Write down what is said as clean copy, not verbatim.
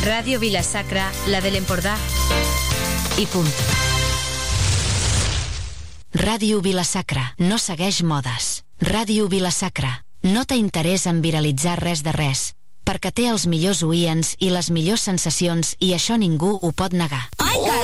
Ràdio Vila-sacra, la de l'Empordà. I punt. Ràdio Vila-sacra no segueix modes. Ràdio Vila-sacra no té interès en viralitzar res de res, perquè té els millors oients i les millors sensacions i això ningú ho pot negar. Ai,